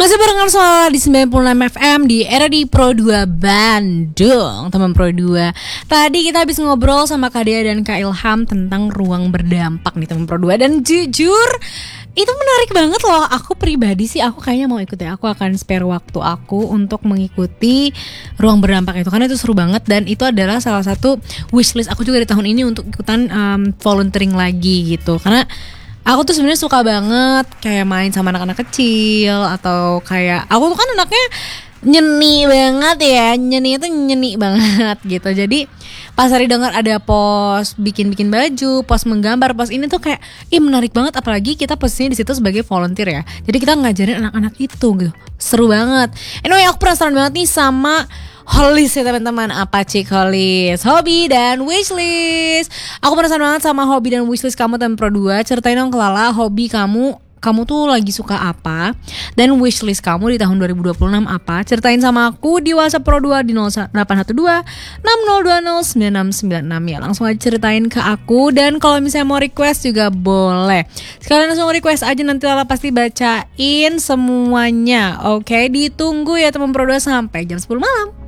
Masih barengan soal di 96 FM di era di Pro 2 Bandung, teman Pro 2. Tadi kita habis ngobrol sama Kak Dea dan Kak Ilham tentang ruang berdampak nih teman Pro 2. Dan jujur itu menarik banget loh. Aku pribadi sih aku kayaknya mau ikut ya. Aku akan spare waktu aku untuk mengikuti ruang berdampak itu karena itu seru banget. Dan itu adalah salah satu wishlist aku juga di tahun ini untuk ikutan volunteering lagi gitu. Karena aku tuh sebenarnya suka banget kayak main sama anak-anak kecil atau kayak aku tuh kan anaknya nyeni banget ya, nyeni itu nyeni banget gitu. Jadi pas hari dengar ada pos bikin baju, pos menggambar, pos ini tuh kayak menarik banget apalagi kita posisinya di situ sebagai volunteer ya. Jadi kita ngajarin anak-anak itu gitu. Seru banget. Anyway, aku penasaran banget nih sama Holis ya teman-teman. Apa cik Holis? Hobi dan wishlist. Aku penasaran banget sama hobi dan wishlist kamu teman Pro 2. Ceritain dong ke Lala, hobi kamu tuh lagi suka apa? Dan wishlist kamu di tahun 2026 apa? Ceritain sama aku di WhatsApp Pro 2 di 0812 6020 9696 ya. Langsung aja ceritain ke aku. Dan kalau misalnya mau request juga boleh. Sekalian langsung request aja, nanti Lala pasti bacain semuanya. Oke, ditunggu ya teman Pro 2 sampai jam 10 malam.